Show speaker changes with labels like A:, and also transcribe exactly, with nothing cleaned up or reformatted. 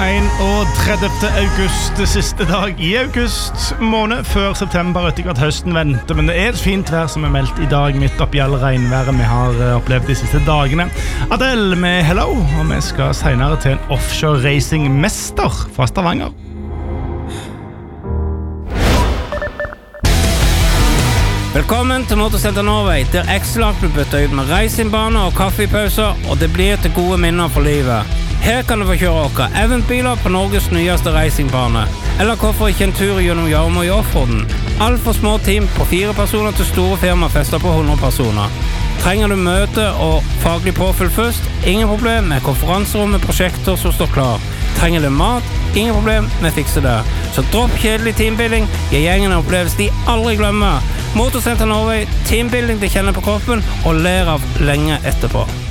A: enogtredivte august, det siste dag i august måned før september, etter at høsten venter. Men det er et fint vær som er meldt i dag, midt oppi alle regnværet vi har opplevd de siste dagene. Adele med Hello, og vi skal senere til en offshore racing-mester fra Stavanger.
B: Velkommen til Motorsenter Norway, der X-Lark blir byttet ut med racingbaner og kaffepauser, og det blir til gode minner for livet. Her kan du få kjøre okker eventbiler på Norges nyeste racingbane, eller hvorfor ikke en tur gjennom Jarmo i offroaden. Alt for små team på fire personer til store firma fester på hundre personer. Trenger du møte og faglig påfyll først? Ingen problem med konferanserom med prosjekter som står klar. Trenger du mat? Ingen problem, vi fikser det. Så dropp kjedelig teambuilding, gi gjengen en opplevelse de aldri glemmer. Motorsenter Norway, teambuilding de kjenner på kroppen og ler av lenge etterpå.